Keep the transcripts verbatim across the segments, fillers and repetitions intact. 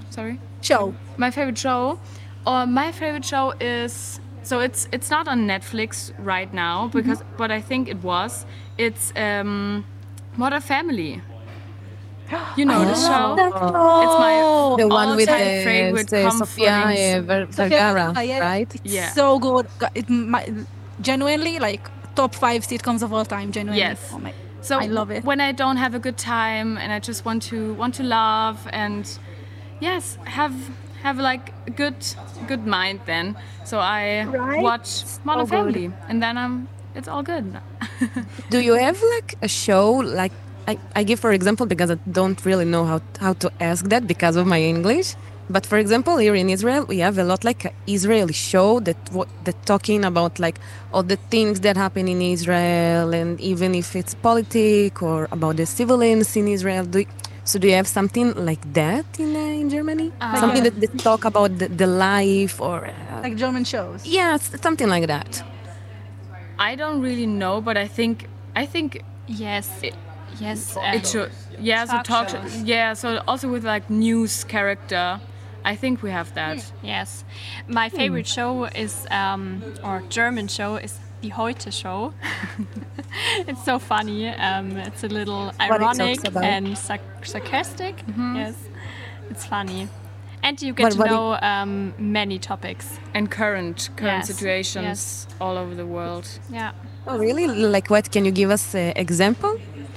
Sorry. Show. My favorite show, or my favorite show is so it's it's not on Netflix right now because but I think it was. It's um, Modern Family. You know I the love show. that It's my show. The one with all-time the, favorite the Sofia comforting. uh, Ver- Sofia Vergara, Vergara, yeah. right? It's Yeah. so good. Go- It my, genuinely like top five sitcoms of all time. Genuinely. Yes. Oh my. So I love it. when I don't have a good time and I just want to want to laugh and yes, have have like a good good mind then. So I Right? watch Modern So good. Family and then um it's all good. Do you have like a show like I, I give for example because I don't really know how how to ask that because of my English. But for example, here in Israel, we have a lot like an Israeli show that what that talking about like all the things that happen in Israel, and even if it's politic or about the civilians in Israel. Do you, so do you have something like that in uh, in Germany? Something that, that talk about the, the life or uh, Like German shows. yeah, s- something like that. I don't really know, but I think I think Yes. Yes. it should. Yeah, so Talk talk. shows. Yeah, so also with like news character, I think we have that. Yes. My favorite show is, um, or German show is Die Heute Show. It's so funny. Um, it's a little it ironic talks about. and sarc- sarcastic. Yes. It's funny. And you get What- to what it- know um, many topics. And current current Yes, situations yes. all over the world. Yeah. Oh, really? Like what? Can you give us an example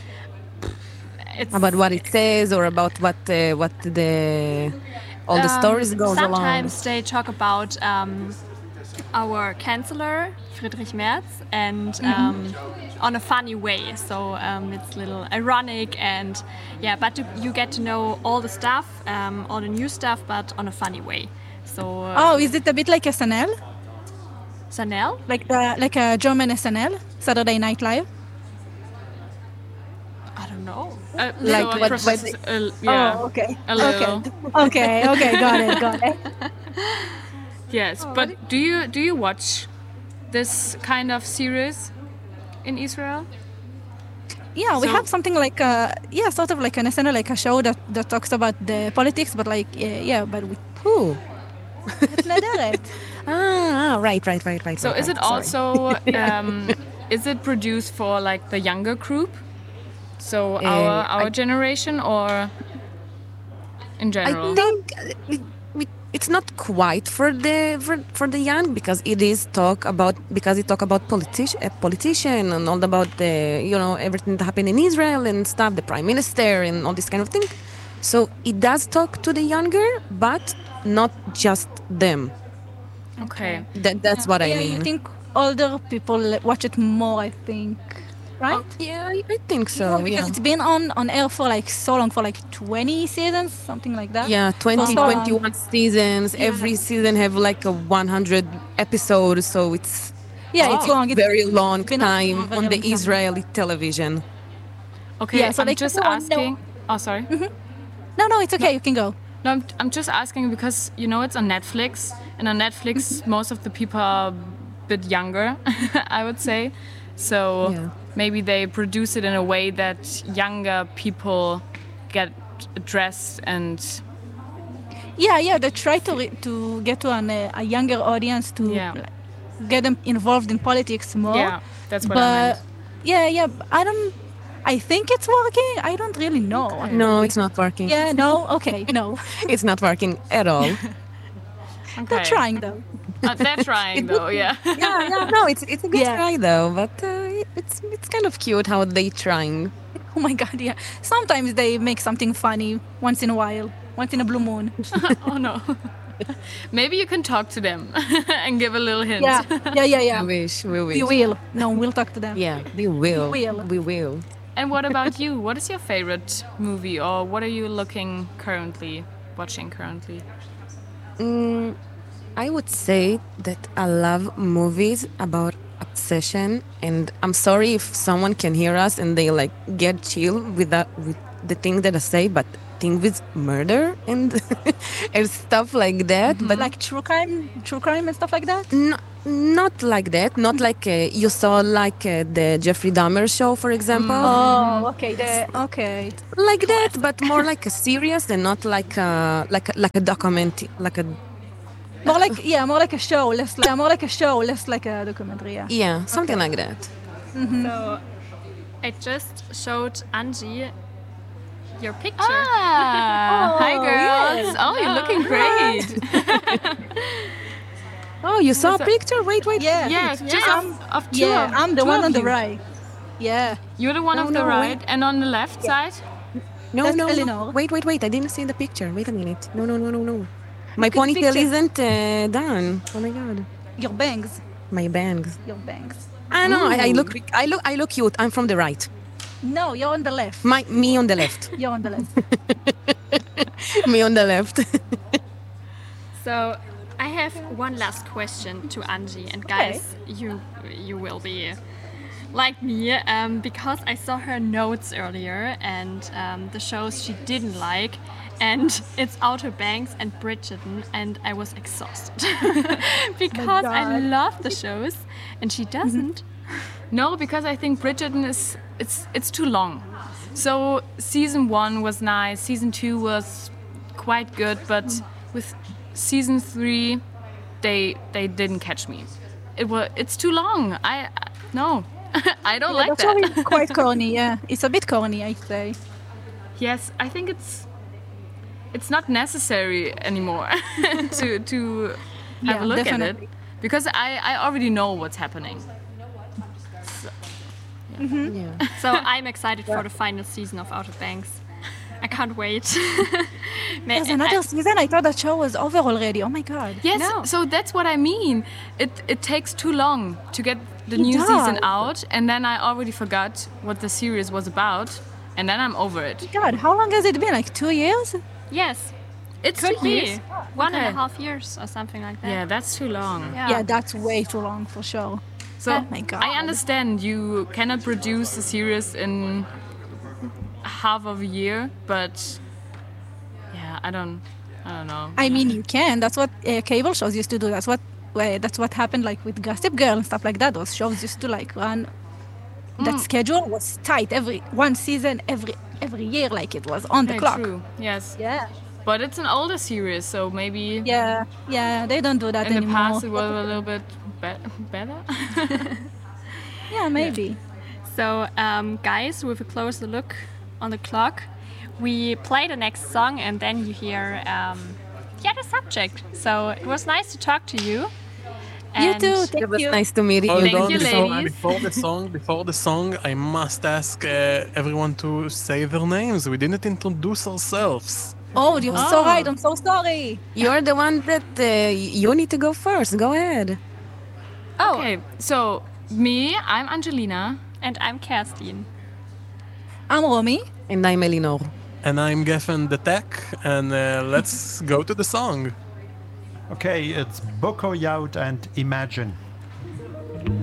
It's about what it says or about what uh, what the all the Um, stories goes along? Sometimes they talk about um, our chancellor Friedrich Merz and um, on a funny way. So um, it's a little ironic and yeah, but you, you get to know all the stuff, um, all the new stuff, but on a funny way. So uh, Oh, is it a bit like S N L? Sanel? Like the like a German S N L, Saturday Night Live? I don't know. Uh, Like so what- process- what- uh, yeah. Oh, okay. A little. Okay, okay, got it, got it. Yes, but do you do you watch this kind of series in Israel? Yeah, we So- have something like a yeah, sort of like an S N L, like a show that, that talks about the politics, but like yeah, yeah but with Who? נהדרת. Ah, right, right, right, right. So right, is it right, sorry. also um, is it produced for like the younger group? So Uh, our our I- generation or in general? I think uh, it, it, it's not quite for the for, for the young because it is talk about because it talk about politici- a politician and all about the you know everything that happened in Israel and stuff, the prime minister and all this kind of thing. So it does talk to the younger, but not just them. Okay. That that's what I Yeah, mean. I think older people watch it more, I think. Right? Yeah, I, I think so. because Yeah. it's been on, on air for like so long, for like twenty seasons, something like that. Yeah, twenty, so long. twenty-one seasons. Every season have like a one hundred episodes, so it's Yeah, it's long. It's very long been on for a time very on the long time. Israeli television. Okay. Yeah, so I'm like just everyone know- asking. Oh, sorry. No, no, it's okay. You can go. No, I'm, I'm just asking because you know it's on Netflix, and on Netflix most of the people are a bit younger, I would say. So Yeah. maybe they produce it in a way that younger people get addressed and Yeah, yeah. They try to re- to get to an, uh, a younger audience to Yeah. like, get them involved in politics more. yeah, that's what I but meant. yeah, yeah. I don't. I think it's working. I don't really know. No, it's not working. Yeah, no. Okay, no. It's not working at all. Okay. They're trying though. Uh, they're trying though, yeah. yeah, yeah. No, it's it's a good Yeah. try though, but uh, it's it's kind of cute how they trying. Oh my god, yeah. Sometimes they make something funny once in a while, once in a blue moon. Oh no. Maybe you can talk to them and give a little hint. Yeah, yeah, yeah, We yeah. wish, we wish. We will. No, we'll talk to them. Yeah, we will. We will. We will. And what about you? What is your favorite movie or what are you looking currently, watching currently? Mm, I would say that I love movies about obsession, and I'm sorry if someone can hear us and they like get chill with that with the thing that I say, but thing with murder and and stuff like that. But Like true crime, true crime and stuff like that. No, not like that. Not like uh, you saw like uh, the Jeffrey Dahmer show, for example. Oh, okay. The okay. Like that, but more like a serious and not like a like a, like a document, like a More like yeah, more like a show, less like yeah, more like a show, less like a documentary. Yeah. yeah, something like that. So I just showed Angie your picture. Ah, hi girls. yes. Oh, you're looking great. Oh, you saw a So- picture? Wait, wait. Yeah. Yeah, just Yeah. of, of two. Yeah, of, I'm the two one of on the you. right. Yeah. You're the one No, of the no, right, wait. and on the left side. No, That's no, no. Eleanor. Wait, wait, wait. I didn't see the picture. Wait a minute. No, no, no, no, no. My at the ponytail picture. isn't uh, done. Oh my god. Your bangs. My bangs. Your bangs. I know. I, I Ooh. look. I look. I look cute. I'm from the right. No, you're on the left. My me on the left. You're on the left. me on the left. So I have one last question to Angie, and guys, you you will be like me um, because I saw her notes earlier and um, the shows she didn't like, and it's Outer Banks and Bridgerton, and I was exhausted because I God. love the shows and she doesn't. No, because I think Bridgerton is it's it's too long. So season one was nice, season two was quite good, but with season three, they they didn't catch me. It was it's too long. I, I no, I don't like That's that. probably quite corny. Yeah, it's a bit corny, I'd say. Yes, I think it's it's not necessary anymore to to have Yeah, a look at definitely. it because I I already know what's happening. yeah. So I'm excited for the final season of Outer Banks. I can't wait. May- There's another I- season. I thought that show was over already. Oh my god. Yes, No. so that's what I mean. It it takes too long to get the It new season does. out, and then I already forgot what the series was about, and then I'm over it. God, how long has it been? Like two years? yes, It's could two years. be one and Okay. a half years or something like that. Yeah, that's too long. Yeah. Yeah, that's way too long for sure. So Oh my God. I understand you cannot produce a series in half of a year, but yeah, I don't, I don't know. I mean, you can. That's what uh, cable shows used to do. That's what uh, that's what happened like with Gossip Girl and stuff like that. Those shows used to like run. That schedule was tight. Every one season, every every year, like it was on the Okay, clock. true. Yes, Yeah, but it's an older series, so maybe yeah, yeah. They don't do that in the anymore. past it was a little bit be- better. Yeah, maybe. So, um, guys, with a closer look on the clock, we play the next song and then you hear um, yeah, the subject. So it was nice to talk to you. You And too. It Thank was you. nice to meet you. Hold Thank on, you, before, ladies. before the song, before the song, I must ask uh, everyone to say their names. We didn't introduce ourselves. Oh, you're so Oh. right. I'm so sorry. You're the one that uh, you need to go first. Go ahead. Oh, Okay, so me, I'm Angelina. and I'm Kerstin. I'm Romy. And I'm Elinor. And I'm Geffen the Tech, and uh, let's go to the song. Okay, it's Boko Yaut and Imagine.